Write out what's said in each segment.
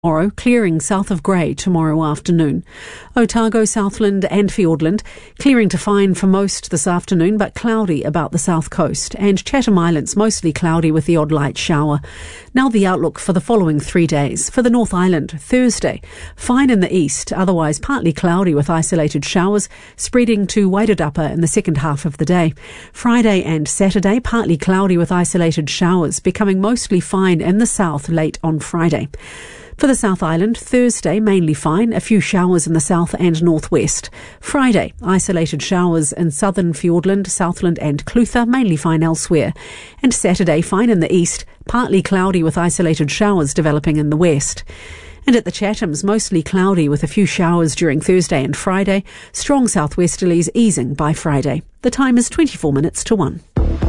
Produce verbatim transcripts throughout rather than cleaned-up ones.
Tomorrow, clearing south of Grey tomorrow afternoon. Otago, Southland and Fiordland, clearing to fine for most this afternoon, but cloudy about the south coast. And Chatham Islands, mostly cloudy with the odd light shower. Now the outlook for the following three days. For the North Island, Thursday, fine in the east, otherwise partly cloudy with isolated showers, spreading to Wairarapa in the second half of the day. Friday and Saturday, partly cloudy with isolated showers, becoming mostly fine in the south late on Friday. For the South Island, Thursday, mainly fine, a few showers in the south and northwest. Friday, isolated showers in southern Fiordland, Southland and Clutha, mainly fine elsewhere. And Saturday, fine in the east, partly cloudy with isolated showers developing in the west. And at the Chathams, mostly cloudy with a few showers during Thursday and Friday, strong southwesterlies easing by Friday. The time is twenty-four minutes to one.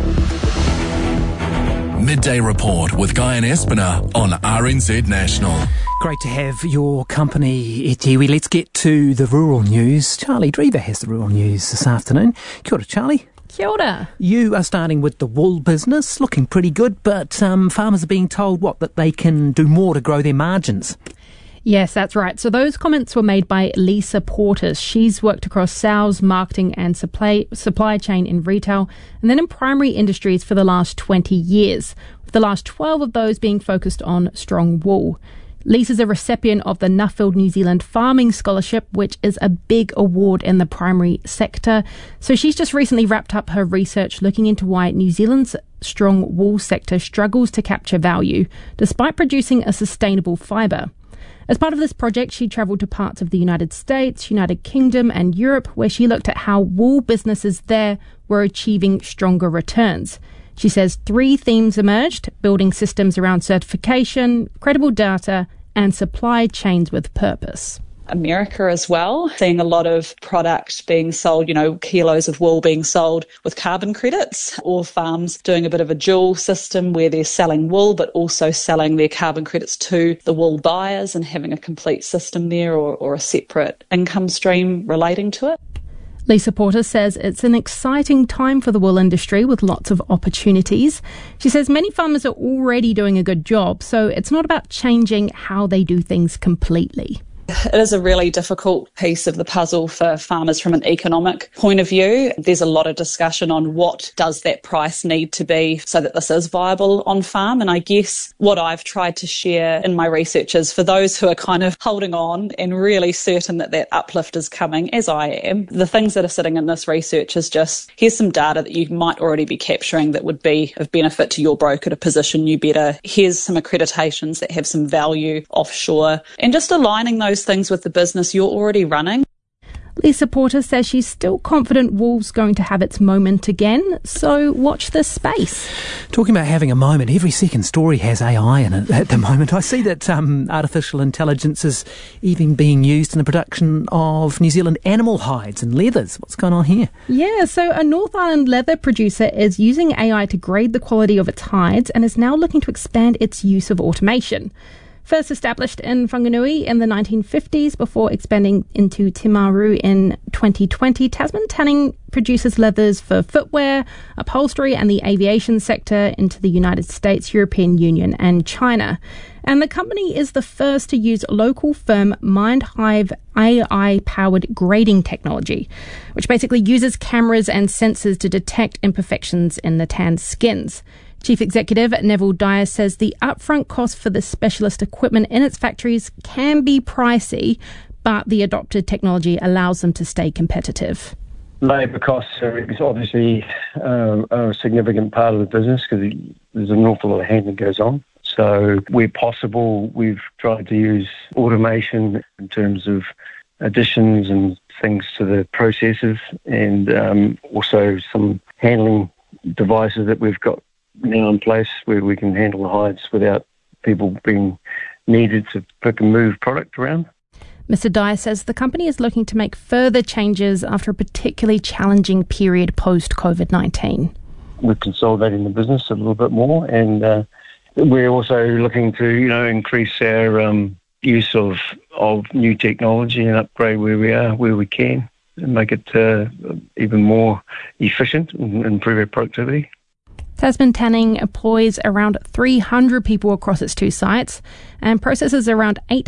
Midday Report with Guy and Espiner on R N Z National. Great to have your company, Etiwi. Let's get to the rural news. Charlie Drever has the rural news this afternoon. Kia ora, Charlie. Kia ora. You are starting with the wool business, looking pretty good, but um, farmers are being told, what, that they can do more to grow their margins. Yes, that's right. So those comments were made by Lisa Portis. She's worked across sales, marketing and supply supply chain in retail and then in primary industries for the last twenty years, with the last twelve of those being focused on strong wool. Lisa's a recipient of the Nuffield New Zealand Farming Scholarship, which is a big award in the primary sector. So she's just recently wrapped up her research looking into why New Zealand's strong wool sector struggles to capture value, despite producing a sustainable fibre. As part of this project, she travelled to parts of the United States, United Kingdom and Europe, where she looked at how wool businesses there were achieving stronger returns. She says three themes emerged: building systems around certification, credible data and supply chains with purpose. America as well, seeing a lot of product being sold, you know, kilos of wool being sold with carbon credits, or farms doing a bit of a dual system where they're selling wool but also selling their carbon credits to the wool buyers and having a complete system there, or, or a separate income stream relating to it. Lisa Porter says it's an exciting time for the wool industry with lots of opportunities. She says many farmers are already doing a good job, so it's not about changing how they do things completely. It is a really difficult piece of the puzzle for farmers from an economic point of view. There's a lot of discussion on what does that price need to be so that this is viable on farm. And I guess what I've tried to share in my research is for those who are kind of holding on and really certain that that uplift is coming, as I am, the things that are sitting in this research is just, here's some data that you might already be capturing that would be of benefit to your broker to position you better. Here's some accreditations that have some value offshore, and just aligning those things with the business you're already running. Lisa Porter says she's still confident wool's going to have its moment again, so watch this space. Talking about having a moment, every second story has A I in it at the moment. I see that um, artificial intelligence is even being used in the production of New Zealand animal hides and leathers. What's going on here? Yeah, so a North Island leather producer is using A I to grade the quality of its hides and is now looking to expand its use of automation. First established in Whanganui in the nineteen fifties before expanding into Timaru in twenty twenty, Tasman Tanning produces leathers for footwear, upholstery and the aviation sector into the United States, European Union and China. And the company is the first to use local firm MindHive A I-powered grading technology, which basically uses cameras and sensors to detect imperfections in the tanned skins. Chief Executive Neville Dyer says the upfront cost for this specialist equipment in its factories can be pricey, but the adopted technology allows them to stay competitive. Labour costs are obviously uh, a significant part of the business because there's an awful lot of handling goes on. So where possible, we've tried to use automation in terms of additions and things to the processes, and um, also some handling devices that we've got now in place where we can handle the hides without people being needed to pick and move product around. Mister Dyer says the company is looking to make further changes after a particularly challenging period post-COVID nineteen. We're consolidating the business a little bit more, and uh, we're also looking to, you know, increase our um, use of, of new technology and upgrade where we are, where we can, and make it uh, even more efficient and improve our productivity. Tasman Tanning employs around three hundred people across its two sites and processes around eight